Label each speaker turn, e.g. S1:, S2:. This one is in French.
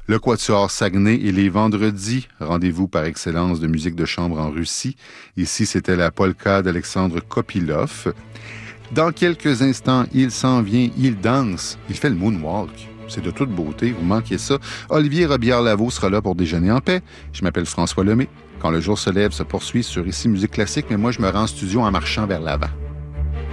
S1: Le Quatuor Saguenay et les vendredis, rendez-vous par excellence de musique de chambre en Russie. Ici, c'était la polka d'Alexandre Kopylov. Dans quelques instants, il s'en vient, il danse, il fait le moonwalk. C'est de toute beauté, vous manquez ça. Olivier Robillard-Lavaux sera là pour déjeuner en paix. Je m'appelle François Lemay. Quand le jour se lève, se poursuit sur Ici Musique Classique, mais moi, je me rends en studio en marchant vers l'avant.